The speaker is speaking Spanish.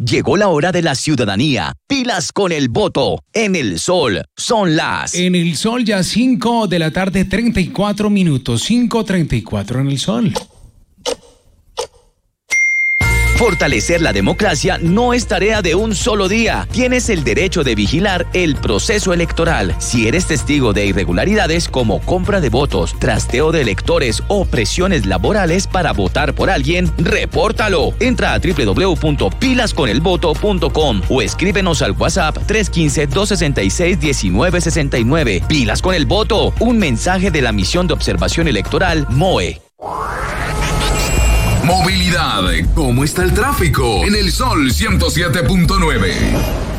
Llegó la hora de la ciudadanía. Pilas con el voto. En el Sol son las... En el Sol ya 5 de la tarde, 34 minutos. 5:34 en el Sol. Fortalecer la democracia no es tarea de un solo día. Tienes el derecho de vigilar el proceso electoral. Si eres testigo de irregularidades como compra de votos, trasteo de electores o presiones laborales para votar por alguien, repórtalo. Entra a www.pilasconelvoto.com o escríbenos al WhatsApp 315-266-1969. Pilas con el voto. Un mensaje de la Misión de Observación Electoral, MOE. Movilidad. ¿Cómo está el tráfico? En el Sol 107.9.